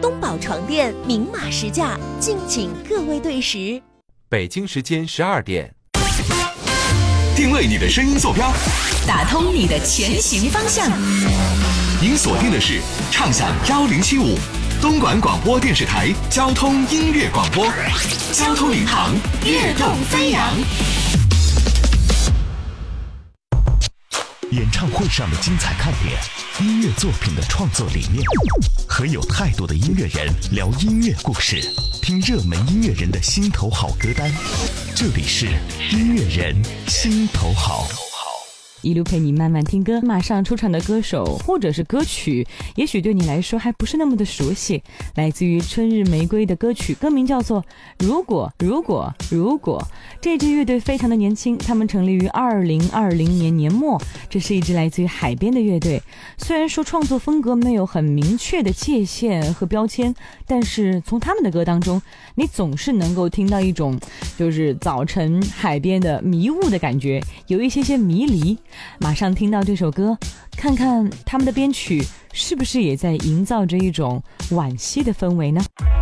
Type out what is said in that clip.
东宝床垫明码实价，敬请各位对时。 北京时间12点， 定位你的声音坐标， 打通你的前行方向。 您锁定的是畅享1075东莞广播电视台交通音乐广播，交通领航，跃动飞扬。 演唱会上的精彩看点，音乐作品的创作理念，和有态度的音乐人聊音乐故事，听热门音乐人的心头好歌单。这里是音乐人心头好。 一路陪你慢慢听歌，马上出场的歌手或者是歌曲，也许对你来说还不是那么的熟悉，来自于春日玫瑰的歌曲，歌名叫做如果。这支乐队非常的年轻，他们成立于2020年年末，这是一支来自于海边的乐队。虽然说创作风格没有很明确的界限和标签，但是从他们的歌当中，你总是能够听到一种就是早晨海边的迷雾的感觉，有一些迷离。马上听到这首歌，看看他们的编曲是不是也在营造着一种惋惜的氛围呢？